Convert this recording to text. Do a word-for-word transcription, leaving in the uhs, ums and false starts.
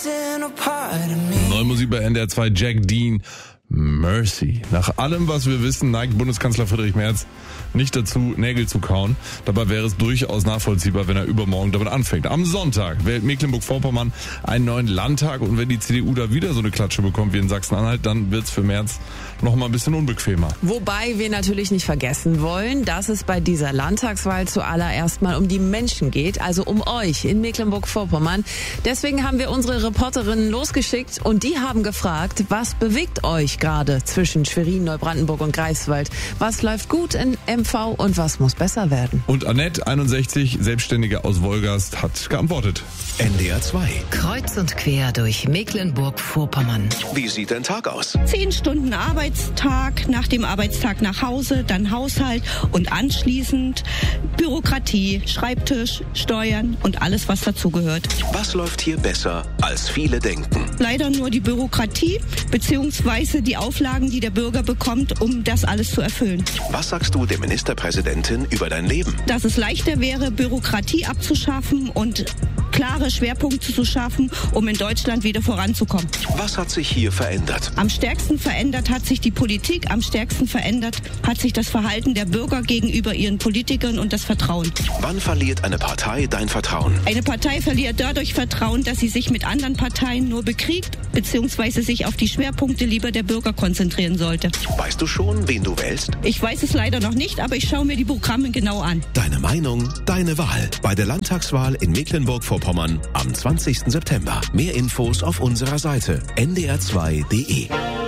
Neue Musik bei N D R zwei, Jack Dean, Mercy. Nach allem, was wir wissen, neigt Bundeskanzler Friedrich Merz nicht dazu, Nägel zu kauen. Dabei wäre es durchaus nachvollziehbar, wenn er übermorgen damit anfängt. Am Sonntag wählt Mecklenburg-Vorpommern einen neuen Landtag und wenn die C D U da wieder so eine Klatsche bekommt wie in Sachsen-Anhalt, dann wird's für Merz noch mal ein bisschen unbequemer. Wobei wir natürlich nicht vergessen wollen, dass es bei dieser Landtagswahl zuallererst mal um die Menschen geht, also um euch in Mecklenburg-Vorpommern. Deswegen haben wir unsere Reporterinnen losgeschickt und die haben gefragt, was bewegt euch gerade zwischen Schwerin, Neubrandenburg und Greifswald? Was läuft gut in M V und was muss besser werden? Und Annette, einundsechzig, Selbstständige aus Wolgast, hat geantwortet. N D R zwei. Kreuz und quer durch Mecklenburg-Vorpommern. Wie sieht dein Tag aus? Zehn Stunden Arbeitstag, nach dem Arbeitstag nach Hause, dann Haushalt und anschließend Bürokratie, Schreibtisch, Steuern und alles, was dazugehört. Was läuft hier besser, als viele denken? Leider nur die Bürokratie beziehungsweise die Auflagen, die der Bürger bekommt, um das alles zu erfüllen. Was sagst du der Ministerpräsidentin über dein Leben? Dass es leichter wäre, Bürokratie abzuschaffen und klare Schwerpunkte zu schaffen, um in Deutschland wieder voranzukommen. Was hat sich hier verändert? Am stärksten verändert hat sich die Politik, am stärksten verändert hat sich das Verhalten der Bürger gegenüber ihren Politikern und das Vertrauen. Wann verliert eine Partei dein Vertrauen? Eine Partei verliert dadurch Vertrauen, dass sie sich mit anderen Parteien nur bekriegt, beziehungsweise sich auf die Schwerpunkte lieber der Bürger konzentrieren sollte. Weißt du schon, wen du wählst? Ich weiß es leider noch nicht, aber ich schaue mir die Programme genau an. Deine Meinung, deine Wahl. Bei der Landtagswahl in Mecklenburg-Vorpommern am zwanzigsten September. Mehr Infos auf unserer Seite n d r zwei punkt d e.